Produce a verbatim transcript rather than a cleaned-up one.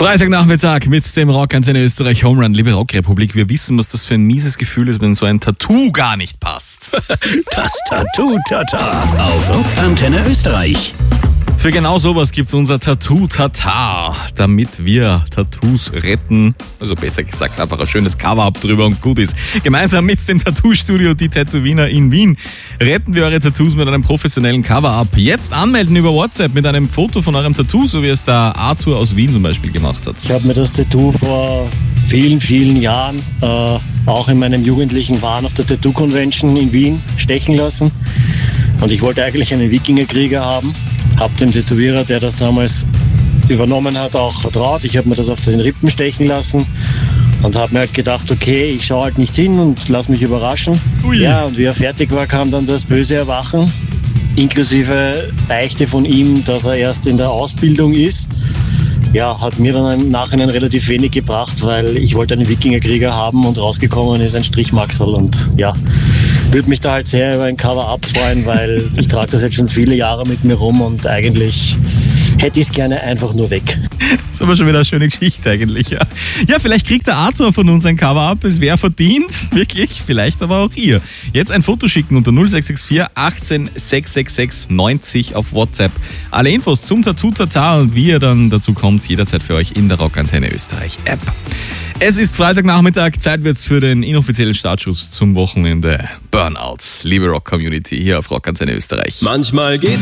Freitagnachmittag mit dem Rockantenne Österreich Home Run. Liebe Rockrepublik, wir wissen, was das für ein mieses Gefühl ist, wenn so ein Tattoo gar nicht passt. Das Tattoo-Tata auf Rockantenne Österreich. Für genau sowas gibt's unser Tattoo-Tata, damit wir Tattoos retten. Also besser gesagt, einfach ein schönes Cover-Up drüber und gut ist. Gemeinsam mit dem Tattoo-Studio Die Tätowiner in Wien retten wir eure Tattoos mit einem professionellen Cover-Up. Jetzt anmelden über WhatsApp mit einem Foto von eurem Tattoo, so wie es der Arthur aus Wien zum Beispiel gemacht hat. Ich habe mir das Tattoo vor vielen, vielen Jahren, äh, auch in meinem jugendlichen Wahn auf der Tattoo-Convention in Wien stechen lassen. Und ich wollte eigentlich einen Wikingerkrieger haben. Hab dem Tätowierer, der das damals übernommen hat, auch vertraut. Ich habe mir das auf den Rippen stechen lassen und habe mir halt gedacht, okay, ich schaue halt nicht hin und lass mich überraschen. Ui. Ja, und wie er fertig war, kam dann das böse Erwachen, inklusive Beichte von ihm, dass er erst in der Ausbildung ist. Ja, hat mir dann im Nachhinein relativ wenig gebracht, weil ich wollte einen Wikingerkrieger haben und rausgekommen ist ein Strichmaxel. Und ja, würde mich da halt sehr über ein Cover-Up freuen, weil ich trage das jetzt schon viele Jahre mit mir rum und eigentlich hätte ich es gerne einfach nur weg. Das ist aber schon wieder eine schöne Geschichte eigentlich, ja. Ja, vielleicht kriegt der Arthur von uns ein Cover-Up, es wäre verdient, wirklich, vielleicht aber auch ihr. Jetzt ein Foto schicken unter null sechs sechs vier achtzehn sechshundertsechsundsechzig neunzig auf WhatsApp. Alle Infos zum Tattoo-Tata und wie ihr dann dazu kommt, jederzeit für euch in der Rockantenne Österreich App. Es ist Freitagnachmittag, Zeit wird's für den inoffiziellen Startschuss zum Wochenende. Burnout, liebe Rock-Community hier auf Rockantenne Österreich. Manchmal geht